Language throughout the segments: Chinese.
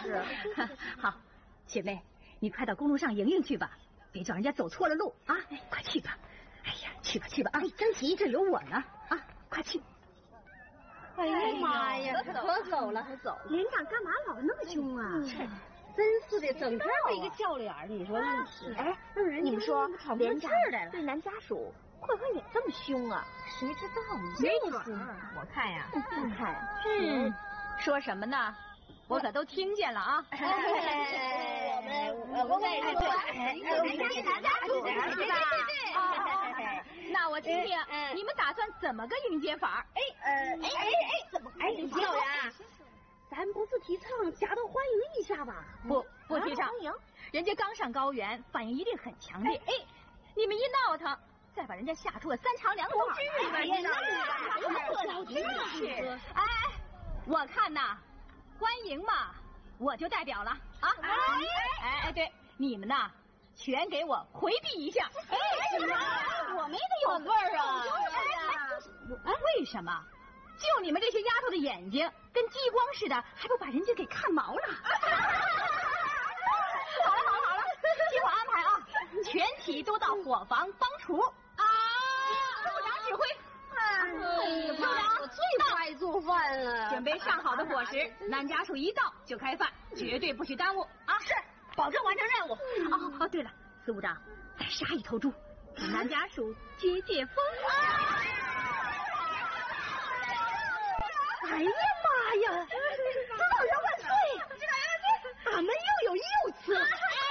是。 好，姐妹，你快到公路上迎迎去吧，别叫人家走错了路啊！快去吧。哎呀，去吧去吧啊！张琪，这有我呢啊！快去。 哎呀妈呀， 可走了，连长干嘛老那么凶啊？ 真是的，整天一个笑脸，你说那是？哎，你们说连长对男家属会不会也这么凶啊？谁知道呢？ 没准我看呀，说什么呢？我可都听见了啊！ 我跟你说，男家属是吧？ 那我听听，你们打算怎么个迎接法？ 怎么？李老员，咱不是提倡夹道欢迎一下吧？ 不提倡。人家刚上高原，反应一定很强烈。你们一闹腾，再把人家吓出个三长两短。我看呐，欢迎嘛，我就代表了啊！对，你们呐，全给我回避一下！ 我们也得有份儿啊！ 为什么？就你们这些丫头的眼睛跟激光似的，还不把人家给看毛了？好了，听我安排啊！全体都到伙房帮厨啊！部长指挥。 部长，我最不爱做饭了。 准备上好的伙食，男家属一到就开饭，绝对不许耽误啊！ 是，保证完成任务。 对了，司部长，再杀一头猪，给男家属解风。 哎呀妈呀！指导员万岁！俺们又有柚子。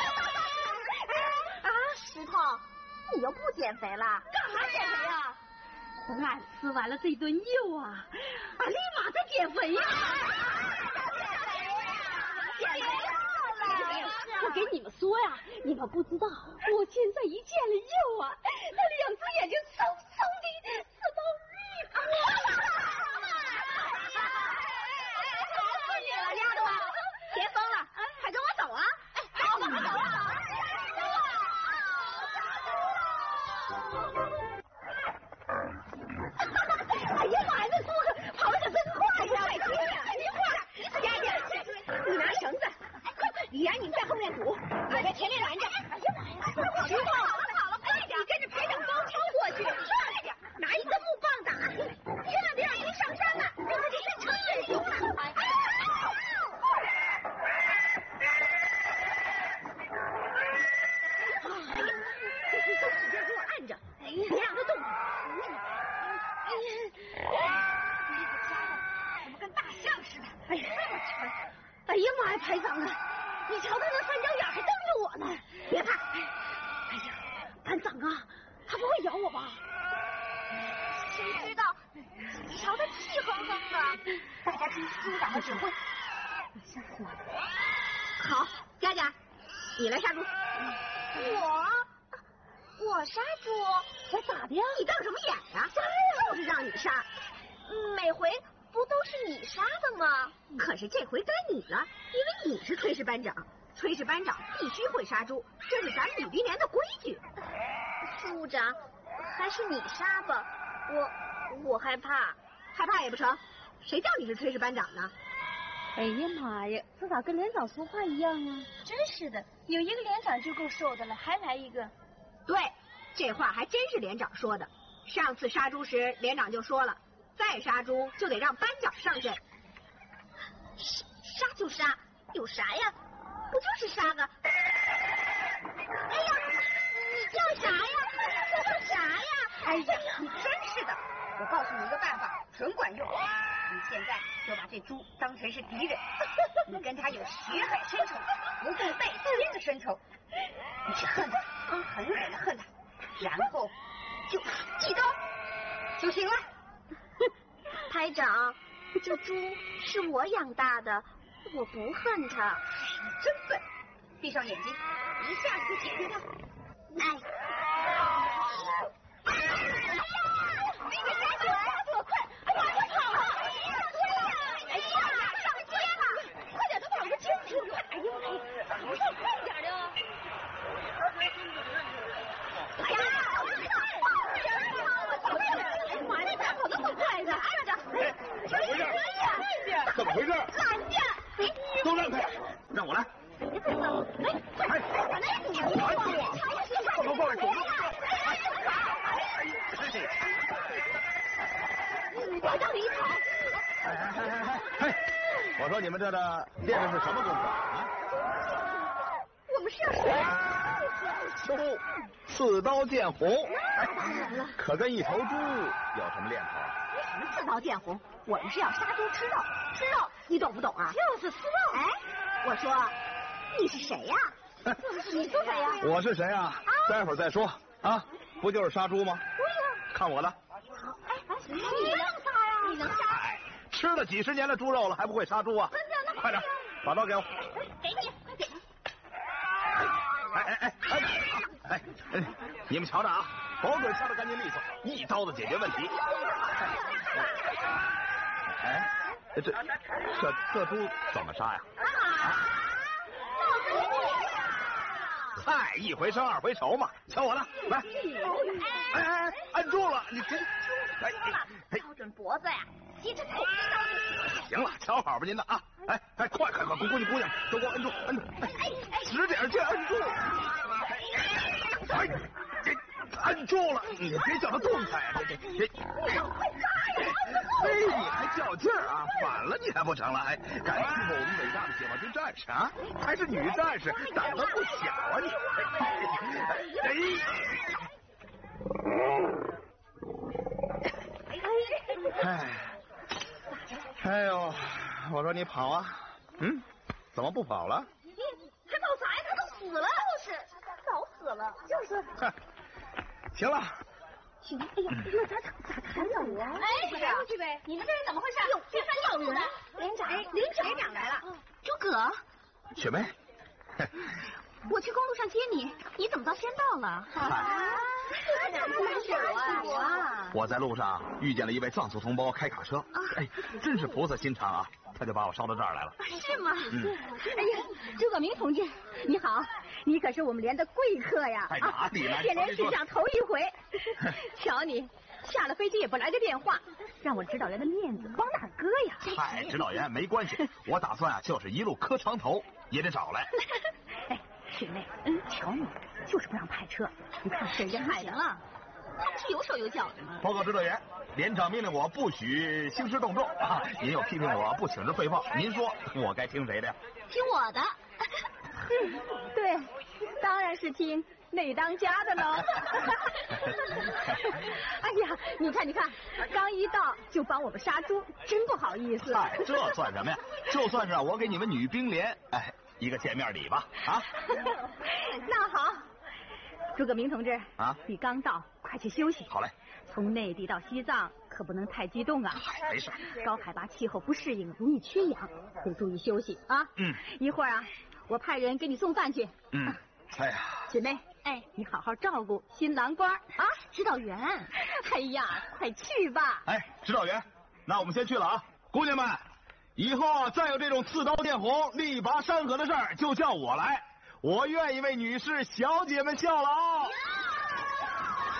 石头，你又不减肥了？干嘛减肥呀？ 俺吃完了这顿柚啊，俺立马再减肥呀！ 减肥了！我给你们说呀，你们不知道，我现在一见了柚啊，那两只眼睛嗖嗖的直冒绿光。 丫头，别疯了，快跟我走啊！走吧。 哎呀妈呀，这猪跑得可真快呀！丫丫，你拿绳子，李岩你在后面堵，我在前面拦着。哎呀妈呀！石头，好了，快点，跟着排长高超过去，快点，拿一根木棒打，千万别让人上山了，让自己变成英雄了。这都使劲给我按着，别让他动。 怎么跟大象似的？ 哎呀妈呀，排长啊，你瞧他那三角眼还瞪着我呢。别怕，哎呀，班长啊，他不会咬我吧？ 谁知道？瞧他气哼哼的。大家听组长的指挥。 吓死我了！好，佳佳，你来杀猪。我杀猪？我咋的呀？你瞪什么眼呀？杀呀！就是让你杀。每回不都是你杀的吗？可是这回该你了，因为你是炊事班长。炊事班长必须会杀猪，这是咱们女兵连的规矩。处长，还是你杀吧，我害怕。害怕也不成，谁叫你是炊事班长呢？ 哎呀妈呀，这咋跟连长说话一样啊？ 真是的，有一个连长就够受的了，还来一个。对，这话还真是连长说的。上次杀猪时，连长就说了，再杀猪就得让班长上阵。杀就杀，有啥呀？不就是杀个？哎呀，你叫啥呀？你叫啥呀？哎呀，你真是的！我告诉你一个办法，准管用。你现在就把这猪当成是敌人，你跟他有血海深仇，不共戴天的深仇。你去恨他，狠狠的恨他，然后就记刀就行了。排长，这猪是我养大的，我不恨他。你真笨！闭上眼睛，一下子就解决他。哎呀！那个杀死我快！哎呀，快跑啊！哎呀，上街了！快点，都跑个清楚！哎呀，不是快点的！哎呀，哎妈呀，咋跑那么快呢？按着！ 怎么回事？拦着！都让开！ 让我来。 哎，快走！哎，我叫李草。 嘿，我说你们这练的是什么功夫啊？ 我们是要学秋刺刀见红，可跟一头猪有什么练头啊？ 什么刺刀见红？我们是要杀猪吃肉，吃肉，你懂不懂啊？ 就是吃肉。 哎，我说你是谁呀？ 你是谁呀？ 我是谁啊？待会儿再说啊，不就是杀猪吗？ 对呀。 看我的。 你能杀呀？你能杀？ 吃了几十年的猪肉了，还不会杀猪啊？快点，把刀给我。 给你，快给。 哎，你们瞧着啊，保准杀得干净利索，一刀子解决问题。哎，这猪怎么杀呀？嗨，一回生二回熟嘛，瞧我的，来。哎，按住了，你这。 瞄准脖子呀，接着捅一刀。 行了，瞧好吧您的啊！哎，快，姑娘，都给我摁住！使点劲，摁住！哎，这摁住了，你别叫他动弹呀！你还较劲儿啊？反了你还不成了？哎，敢欺负我们伟大的解放军战士啊？还是女战士，胆子不小啊你！哎呦，我说你跑啊，怎么不跑了？ 还跑啥呀？他都死了。就是早死了。就是。 行了。 行，哎呀，咋谈了啊？ 哎，出去呗！你们这是怎么回事？这三要人，连长来了。 诸葛， 雪梅， 我去公路上接你，你怎么倒先到了？ 我在路上遇见了一位藏族同胞开卡车，哎，真是菩萨心肠啊，他就把我捎到这儿来了。 是吗？哎呀，诸葛明同志，你好，你可是我们连的贵客呀！ 哎，哪里来？ 见连市长头一回，瞧你下了飞机也不来个电话，让我指导员的面子往哪搁呀？ 嗨，指导员没关系，我打算就是一路磕床头也得找来。 哎，雪妹，瞧你就是不让派车，你看给人家害了。他不是有手有脚的吗？ 报告指导员，连长命令我不许兴师动众啊！您又批评我不请示汇报，您说我该听谁的呀？ 听我的。对，当然是听内当家的喽。哎呀，你看，刚一到就帮我们杀猪，真不好意思。 嗨，这算什么呀？就算是我给你们女兵连一个见面礼吧啊！ 那好。诸葛明同志啊， 你刚到，快去休息。 好嘞。 从内地到西藏可不能太激动啊。 嗨，没事。 高海拔气候不适应，容易缺氧，得注意休息啊。一会儿啊，我派人给你送饭去。 哎呀， 雪妹，你好好照顾新郎官啊。指导员，哎呀，快去吧。 指导员，那我们先去了啊。姑娘们，以后再有这种刺刀见红、力拔山河的事儿，就叫我来。我愿意为女士、小姐们效劳。